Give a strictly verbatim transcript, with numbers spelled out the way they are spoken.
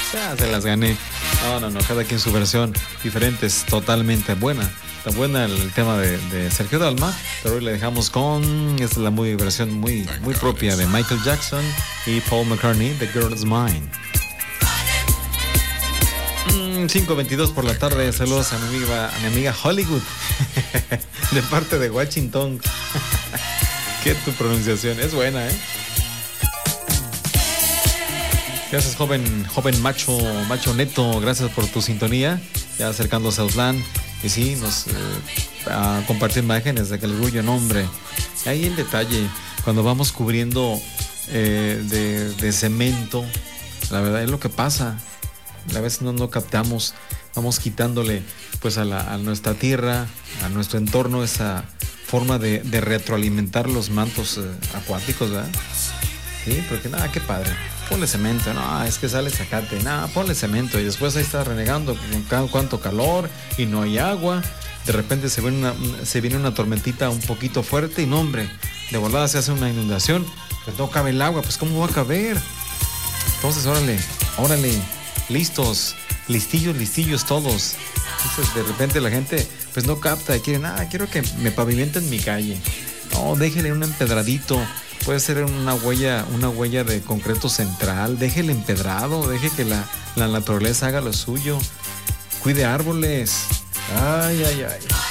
Ya se las gané. No, no, no, cada quien su versión diferente, es totalmente buena. Está buena el tema de, de Sergio Dalma, pero hoy le dejamos con, esta es la muy versión muy, muy propia de Michael Jackson y Paul McCartney, The Girl Is Mine. Mm, cinco veintidós por la tarde, saludos a mi amiga, a mi amiga Hollywood, de parte de Washington. Qué tu pronunciación, es buena, ¿eh? Gracias, joven, joven macho, macho neto, gracias por tu sintonía, ya acercándose a Auslan. Y sí, nos eh, a compartir imágenes de aquel orgullo nombre. Ahí el detalle, cuando vamos cubriendo eh, de, de cemento, la verdad es lo que pasa. A veces no, no captamos, vamos quitándole pues a, la, a nuestra tierra, a nuestro entorno, esa forma de, de retroalimentar los mantos eh, acuáticos, ¿verdad? Sí, porque nada, qué padre. Ponle cemento, no, es que sale zacate, nada, ponle cemento y después ahí está renegando con cuánto calor y no hay agua. De repente se viene una, se viene una tormentita un poquito fuerte y no, hombre, de volada se hace una inundación, pues no cabe el agua, pues ¿cómo va a caber? Entonces, órale, órale, listos, listillos, listillos todos. Entonces de repente la gente pues no capta y quiere, nada, quiero que me pavimenten mi calle. No, déjele un empedradito. Puede ser una huella, una huella de concreto central. Deje el empedrado, deje que la, la naturaleza haga lo suyo. Cuide árboles. Ay, ay, ay.